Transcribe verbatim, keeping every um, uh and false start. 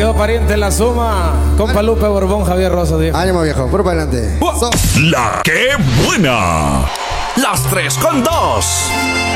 Quedó pariente en la suma. Compa Lupe Borbón, Javier Rosso, viejo. Ánimo, viejo. Por para adelante. La que buena. Las tres con dos.